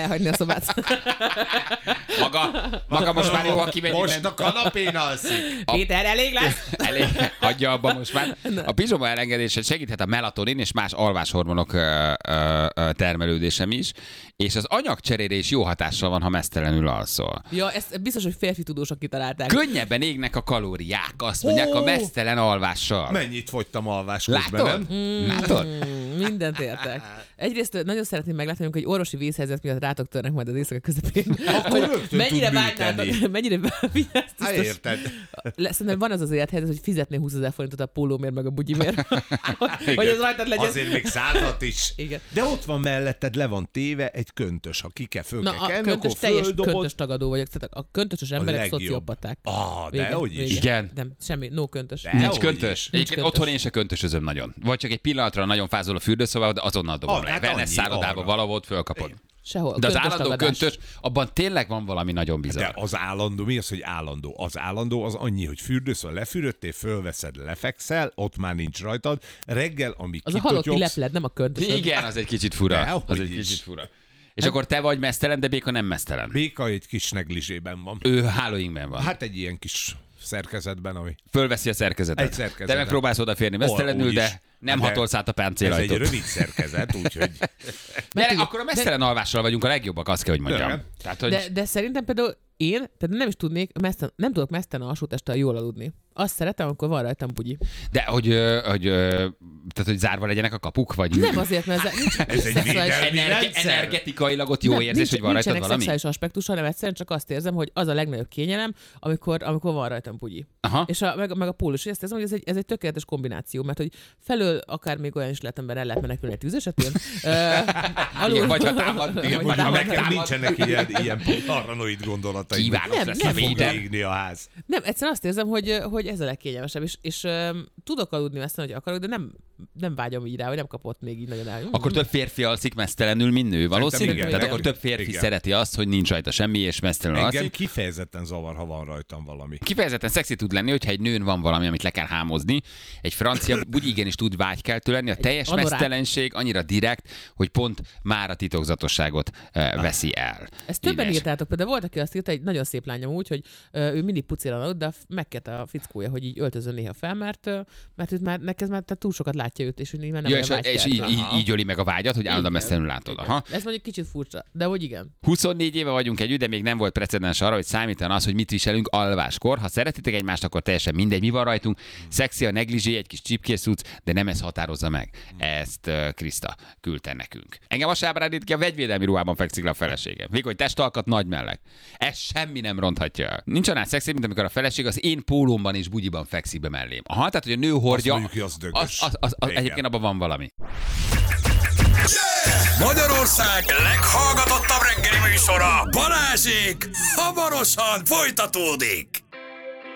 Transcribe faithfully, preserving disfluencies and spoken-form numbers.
elhagyni a szobát. Maga, maga most már jó, ha kimegy. Most a kanapén alszik. Péter, elég lesz? Elég, hagyja abba most már. A pizsoma elengedése segíthet a melatonin és más alváshormonok ö, ö, ö, termelődésem is, és az anyagcserére is jó hatással van, ha mesztelenül alszol. Ja, ezt biztos, hogy férfi tudósok kitalálták. Könnyebben égnek a kalóriák, azt mondják, a mesztelen alvással. Mennyit fogytam alvás közben, Látod? nem? Mm. Látod? Mindent értek. Egyrészt nagyon szeretném meglátni, hogy egy orvosi vészhelyzet miatt rátok törnek majd az éjszaka közepén. Akkor rögtön mennyire tud vágynátok, műteni. mennyire Hát érted. Szerintem van az az élethelyzet, hogy fizetné húszezer forintot a pólómért meg a bugyimért. Hogy ez rajtad legyen. Azért még százat is. Igen. De ott van melletted, le van téve egy köntös. Ha ki kell, föl Na, kell a kenni, köntös akkor teljes földobod. köntös tagadó vagyok. Tehát a köntösös emberek legjobb. szociopaták. Ah, de Vége, hogy is. vége. Igen. Nem, semmi, no köntös. De. Nincs Dehogy köntös. is. Egyébként Nincs otthon én se köntösözöm nagyon. Vagy csak egy pillanatra nagyon fázol a fürdőszobába, de azonnal dobom Ah, le. hát Wellness annyi, szállodába arra. valahol fölkapod. Sehol. De az Köntös állandó tagadás. köntös, abban tényleg van valami nagyon bizarr. De az állandó, mi az, hogy állandó? Az állandó az annyi, hogy fürdőszön lefürödtél, fölveszed, lefekszel, ott már nincs rajtad. Reggel, amíg Az a halotti kitotyogsz, lepled, nem a köntös. Igen, az egy kicsit fura. De, Az hogy egy is. kicsit fura. És akkor te vagy mesztelen, de Béka nem mesztelen. Béka egy kis neglisében van. Ő hálóinkben van. Hát egy ilyen kis szerkezetben, ami... Fölveszi a szerkezetet. Egy szerkezetet. Te megpróbálsz odaférni mesztelenül, Úgy de is. nem De hatolsz át a Ez egy páncélajtót. rövid szerkezet, úgyhogy... De akkor a mesztelen alvással vagyunk a legjobbak, azt kell, hogy mondjam. Igen. Tehát, hogy... De, de szerintem például én, tehát nem is tudnék, meszten, nem tudok mesztelen alsótesttel jól aludni. Azt szeretem, amikor van rajtam bugyi. De hogy, ö, hogy, ö, tehát, hogy zárva legyenek a kapuk, vagy... Nem azért, mert ez nincs, Ez egy szexuális- védelmi Energi- rendszer. energetikailag ott jó nem, érzés, nincs, hogy van rajtad nincsenek valami? szexuális aspektus, hanem egyszerűen csak azt érzem, hogy az a legnagyobb kényelem, amikor, amikor van rajtam bugyi. Aha. És a, meg, meg a pólus, és ezt érzem, hogy ez egy, ez egy tökéletes kombináció, mert hogy felől akár még olyan is lehet ember el lehet menekülni egy tűz esetén. Uh, Igen, vagy ha támad, igen, vagy vagy ha támad. meg- Nekem támad. nincsenek ilyen, ilyen paranoid gondolataim. Kívánom Nem, lesz nem a Fog védelem. égni a ház. Nem, egyszerűen azt érzem, hogy, hogy ez a legkényelmesebb, és, és um, tudok aludni mesztelen, hogy akarok, de nem, nem vágyom így rá, vagy nem kapott még így nagyon el. Akkor több férfi alszik mesztelenül, mint nő, valószínű? igen, Tehát igen. akkor több férfi Igen. szereti azt, hogy nincs rajta semmi, és mesztelenül Engem alszik. kifejezetten zavar, ha van rajtam valami. Kifejezetten szexi tud lenni, hogyha egy nőn van valami, amit le kell hámozni. Egy francia bugyi igenis tud vágykeltő lenni. A teljes anorák. mesztelenség annyira direkt, hogy pont már a titokzatosságot uh, veszi el. Ezt többen Így írtátok, például volt, aki azt írta, egy nagyon szép lányom úgy, hogy ö, ő mindig pucéran aludt, de a f- megkérte a fickója, hogy így öltözön néha fel, mert, ö, mert őt már, neked már tehát túl sokat látja őt, és hogy így már nem Ja, olyan és, és vágykelt. így, így, így öli meg a vágyat, hogy állandóan Igen. mesztelenül látod. Aha. Ez mondjuk kicsit furcsa, de hogy igen. huszonnégy éve vagyunk együtt, de még nem volt precedens arra, hogy számítan az, hogy mit viselünk alváskor. Ha szeretitek egymást, akkor teljesen mindegy, mi van rajtunk. Szexi a negligé, egy kis csipkészúc, de nem ez határozza meg. Ezt uh, Kriszta küldte nekünk. Engem azt ábrándít ki, a vegyvédelmi ruhában fekszik le a feleségem. Vékony testalkat, nagy melleg. Ez semmi nem ronthatja el. Nincs annál szexi, mint amikor a feleség az én pólómban és bugyiban fekszik be mellém. Aha, tehát hogy a nő hordja. mondjuk, hogy az dögös. az, az, az, az, Igen. egyébként abban van valami. Magyarország leghallgatottabb reggeli műsora Balázsék hamarosan folytatódik.